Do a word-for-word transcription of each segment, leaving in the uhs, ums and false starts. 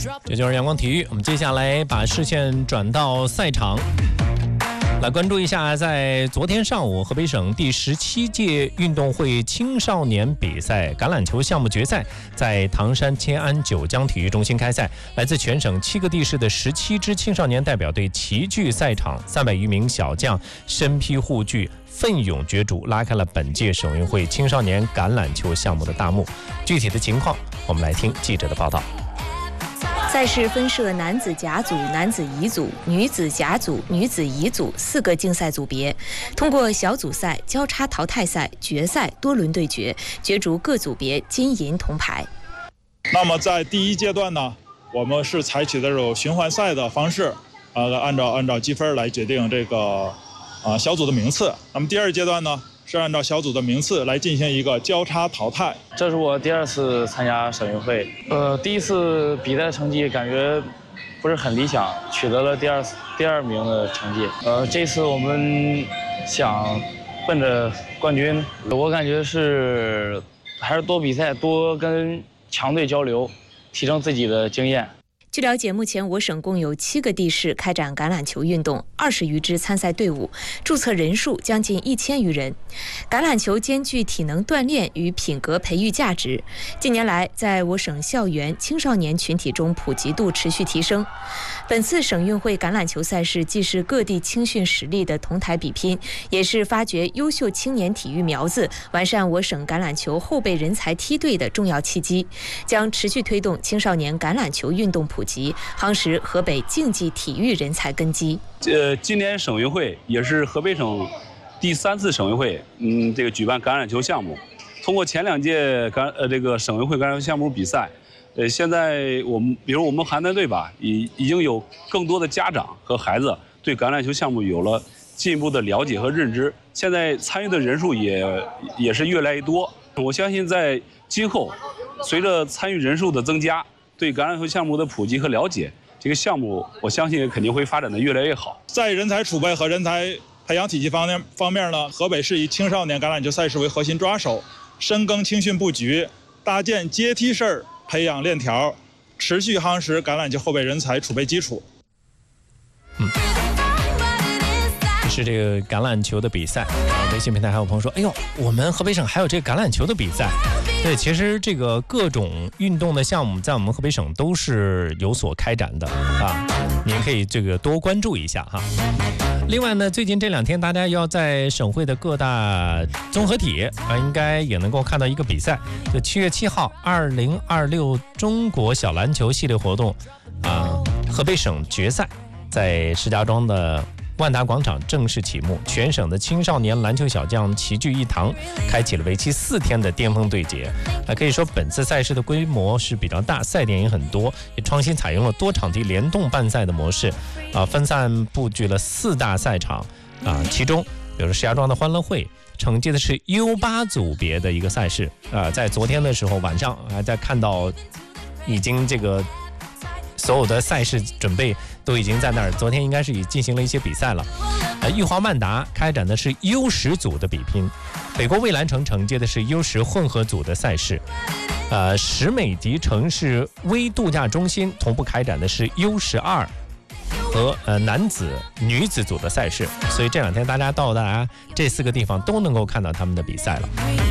这就是阳光体育。我们接下来把视线转到赛场，来关注一下，在昨天上午，河北省第十七届运动会青少年比赛橄榄球项目决赛在唐山迁安九江体育中心开赛。来自全省七个地市的十七支青少年代表队齐聚赛场，三百余名小将身披护具，奋勇角逐，拉开了本届省运会青少年橄榄球项目的大幕。具体的情况，我们来听记者的报道。 赛事分设男子甲组、男子乙组、女子甲组、女子乙组四个竞赛组别，通过小组赛、交叉淘汰赛、决赛多轮对决，角逐各组别金银铜牌。 那么在第一阶段呢，我们是采取的这种循环赛的方式，呃，按照按照积分来决定这个啊、呃、小组的名次。那么第二阶段呢，是按照小组的名次来进行一个交叉淘汰。 这是我第二次参加省运会，呃，第一次比赛成绩感觉不是很理想，取得了第二第二名的成绩。呃，这次我们想奔着冠军，我感觉是还是多比赛，多跟强队交流，提升自己的经验。 据了解，目前我省共有七个地市开展橄榄球运动，二十余支参赛队伍，注册人数将近一千余人。橄榄球兼具体能锻炼与品格培育价值，近年来在我省校园青少年群体中普及度持续提升。本次省运会橄榄球赛事既是各地青训实力的同台比拼，也是发掘优秀青年体育苗子、完善我省橄榄球后备人才梯队的重要契机，将持续推动青少年橄榄球运动普及，夯实河北竞技体育人才根基。 呃，今年省运会也是河北省第三次省运会，嗯，这个举办橄榄球项目。通过前两届橄呃这个省运会橄榄球项目比赛，呃，现在我们比如我们邯郸队吧，已已经有更多的家长和孩子对橄榄球项目有了进一步的了解和认知，现在参与的人数也也是越来越多。我相信在今后，随着参与人数的增加，对橄榄球项目的普及和了解，这个项目我相信肯定会发展的越来越好。 在人才储备和人才培养体系方面方面呢，河北市以青少年橄榄球赛事为核心抓手，深耕青训布局，搭建阶梯式培养链条，持续夯实橄榄球后备人才储备基础。 嗯，这是这个橄榄球的比赛啊。微信平台还有朋友说：“哎呦，我们河北省还有这个橄榄球的比赛。”对，其实这个各种运动的项目在我们河北省都是有所开展的啊，您可以这个多关注一下哈。另外呢，最近这两天大家要在省会的各大综合体啊，应该也能够看到一个比赛，就七月七号，二零二六中国小篮球系列活动啊，河北省决赛在石家庄的万达广场正式启幕，全省的青少年篮球小将齐聚一堂，开启了为期四天的巅峰对决。啊，可以说本次赛事的规模是比较大，赛点也很多，也创新采用了多场地联动办赛的模式，啊，分散布局了四大赛场，啊，其中比如石家庄的欢乐会承接的是 U 八组别的一个赛事，啊，在昨天的时候晚上还在看到已经这个所有的赛事准备都已经在那儿，昨天应该是已进行了一些比赛了。呃，玉华曼达开展的是 U 十组的比拼，北国蔚蓝城承接的是 U 十混合组的赛事，呃，石美迪城市微度假中心同步开展的是 U 十二和呃男子、女子组的赛事，所以这两天大家到达这四个地方都能够看到他们的比赛了。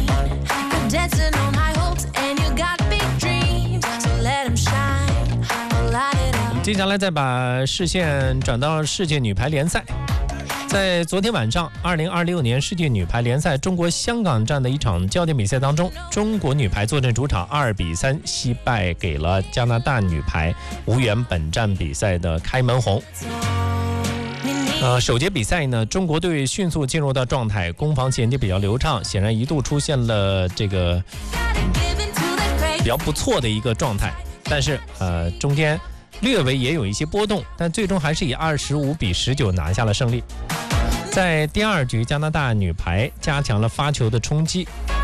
接下来再把视线转到世界女排联赛。在昨天晚上二零二六年世界女排联赛中国香港站的一场焦点比赛当中，中国女排坐镇主场二比三惜败给了加拿大女排，无缘本站比赛的开门红。呃，首节比赛呢，中国队迅速进入到状态，攻防衔接比较流畅，显然一度出现了这个、嗯、比较不错的一个状态，但是呃中间略微也有一些波动，但最终还是以二十五比十九拿下了胜利。在第二局，加拿大女排加强了发球的冲击，